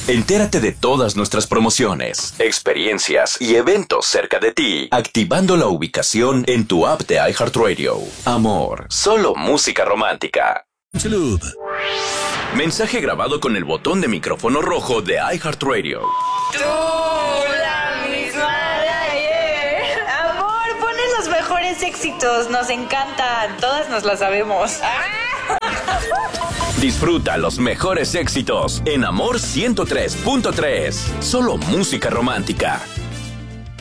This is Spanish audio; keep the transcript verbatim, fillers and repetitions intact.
Entérate de todas nuestras promociones, experiencias y eventos cerca de ti, activando la ubicación en tu app de iHeartRadio. Amor, solo música romántica. Salud. Mensaje grabado con el botón de micrófono rojo de iHeartRadio. Tú, la misma de ayer. Amor, pones los mejores éxitos, nos encantan, todas nos las sabemos. Disfruta los mejores éxitos en Amor ciento tres punto tres. Solo música romántica.